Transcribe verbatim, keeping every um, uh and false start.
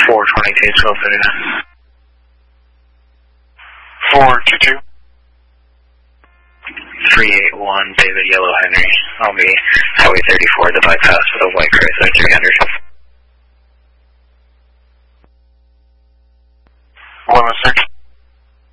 four twenty-two, twelve thirty-nine. four two two. three eight one, David Yellow Henry. I'll be Highway thirty-four, the bypass of White Chrysler three hundred.